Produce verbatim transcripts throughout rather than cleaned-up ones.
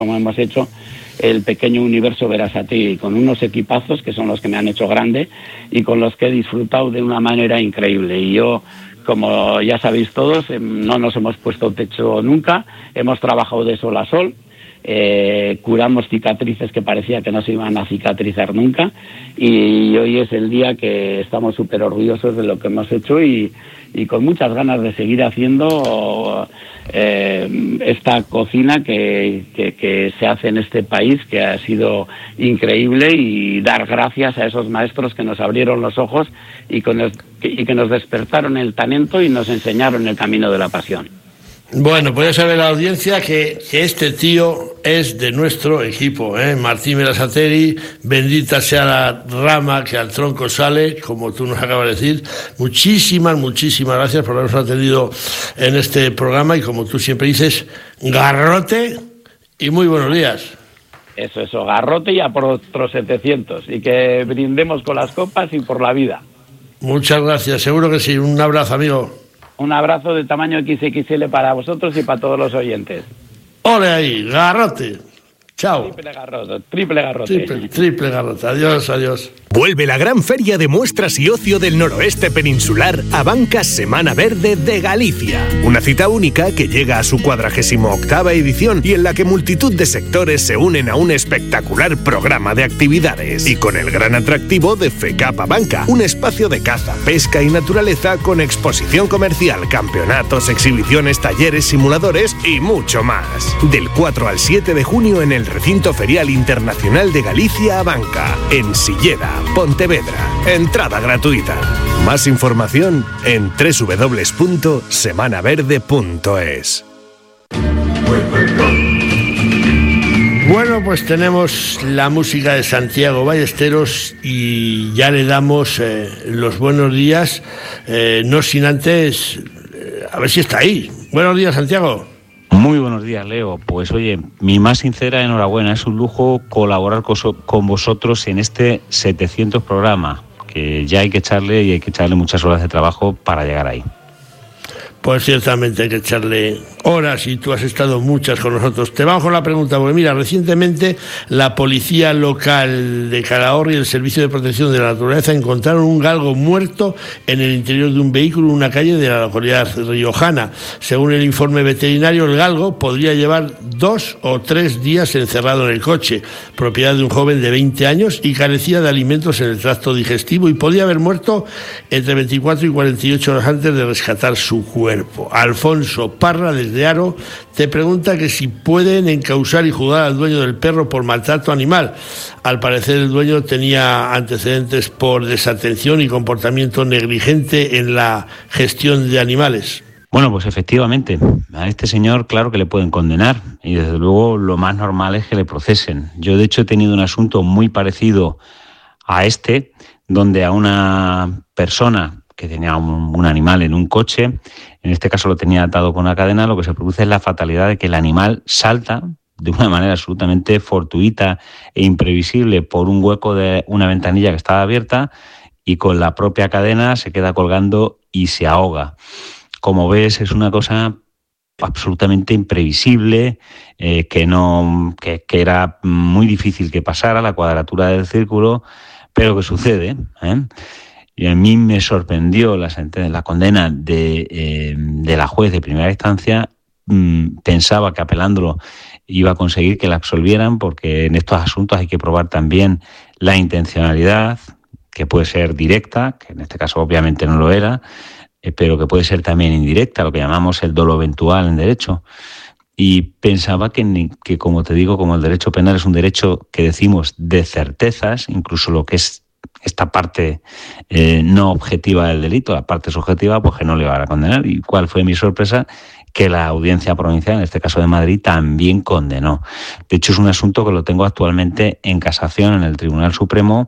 como hemos hecho el pequeño universo Berasategui, con unos equipazos que son los que me han hecho grande y con los que he disfrutado de una manera increíble. Y yo, como ya sabéis todos, no nos hemos puesto techo nunca, hemos trabajado de sol a sol, eh, curamos cicatrices que parecía que no se iban a cicatrizar nunca, y hoy es el día que estamos súper orgullosos de lo que hemos hecho y, y con muchas ganas de seguir haciendo eh, esta cocina que, que, que se hace en este país, que ha sido increíble, y dar gracias a esos maestros que nos abrieron los ojos y, con el, y que nos despertaron el talento y nos enseñaron el camino de la pasión. Bueno, pues ya sabe la audiencia que, que este tío es de nuestro equipo, ¿eh? Martín Berasategui, bendita sea la rama que al tronco sale, como tú nos acabas de decir. Muchísimas, muchísimas gracias por habernos atendido en este programa, y como tú siempre dices, garrote y muy buenos días. Eso, eso, garrote y a por otros setecientos, y que brindemos con las copas y por la vida. Muchas gracias, seguro que sí. Un abrazo, amigo. Un abrazo de tamaño equis equis ele para vosotros y para todos los oyentes. ¡Ole ahí! ¡Garrote! ¡Chao! Triple garrote, triple garrote. Triple, triple garrote. Adiós, adiós. Vuelve la gran feria de muestras y ocio del noroeste peninsular, Abanca Semana Verde de Galicia. Una cita única que llega a su cuadragésimo octava edición y en la que multitud de sectores se unen a un espectacular programa de actividades. Y con el gran atractivo de FECAP Abanca, un espacio de caza, pesca y naturaleza con exposición comercial, campeonatos, exhibiciones, talleres, simuladores y mucho más. Del cuatro al siete de junio en el Recinto Ferial Internacional de Galicia Abanca, en Silleda, Pontevedra. Entrada gratuita. Más información en doble u doble u doble u punto semana verde punto es. Bueno, pues tenemos la música de Santiago Ballesteros y ya le damos eh, los buenos días, eh, no sin antes, eh, a ver si está ahí. Buenos días, Santiago. Muy buenos días, Leo. Pues oye, mi más sincera enhorabuena. Es un lujo colaborar con vosotros en este setecientos programa, que ya hay que echarle y hay que echarle muchas horas de trabajo para llegar ahí. Pues ciertamente hay que echarle horas, y tú has estado muchas con nosotros. Te vamos con la pregunta, porque mira, recientemente la policía local de Calahorra y el Servicio de Protección de la Naturaleza encontraron un galgo muerto en el interior de un vehículo en una calle de la localidad riojana. Según el informe veterinario, el galgo podría llevar dos o tres días encerrado en el coche, propiedad de un joven de veinte años, y carecía de alimentos en el tracto digestivo, y podía haber muerto entre veinticuatro y cuarenta y ocho horas antes de rescatar su cuerpo. Alfonso Parra, desde Aro, te pregunta que si pueden encausar y juzgar al dueño del perro por maltrato animal. Al parecer el dueño tenía antecedentes por desatención y comportamiento negligente en la gestión de animales. Bueno, pues efectivamente, a este señor claro que le pueden condenar, y desde luego lo más normal es que le procesen. Yo de hecho he tenido un asunto muy parecido a este, donde a una persona que tenía un, un animal en un coche, en este caso lo tenía atado con una cadena, lo que se produce es la fatalidad de que el animal salta de una manera absolutamente fortuita e imprevisible por un hueco de una ventanilla que estaba abierta, y con la propia cadena se queda colgando y se ahoga. Como ves, es una cosa absolutamente imprevisible, eh, que, no, que, que era muy difícil que pasara la cuadratura del círculo, pero que sucede, ¿eh? Y a mí me sorprendió la sentencia, la condena de, eh, de la juez de primera instancia. Mm, pensaba que apelándolo iba a conseguir que la absolvieran, porque en estos asuntos hay que probar también la intencionalidad, que puede ser directa, que en este caso obviamente no lo era, eh, pero que puede ser también indirecta, lo que llamamos el dolo eventual en derecho. Y pensaba que, que, como te digo, como el derecho penal es un derecho que decimos de certezas, incluso lo que es esta parte eh, no objetiva del delito, la parte subjetiva, pues que no le van a condenar. ¿Y cuál fue mi sorpresa? Que la audiencia provincial, en este caso de Madrid, también condenó. De hecho, es un asunto que lo tengo actualmente en casación en el Tribunal Supremo,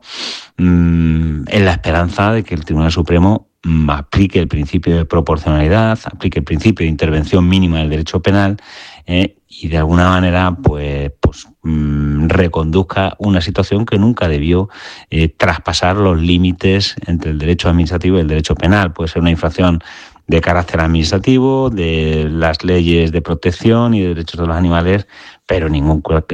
mmm, en la esperanza de que el Tribunal Supremo mmm, aplique el principio de proporcionalidad, aplique el principio de intervención mínima del derecho penal, eh, y de alguna manera pues, pues mmm, reconduzca una situación que nunca debió eh, traspasar los límites entre el derecho administrativo y el derecho penal. Puede ser una infracción de carácter administrativo, de las leyes de protección y de derechos de los animales, pero ningún